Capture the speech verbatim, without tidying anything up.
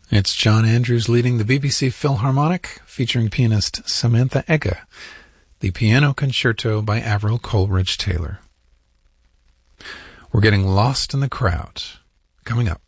It's John Andrews leading the B B C Philharmonic, featuring pianist Samantha Egge, the Piano Concerto by Avril Coleridge Taylor. We're getting lost in the crowd. Coming up.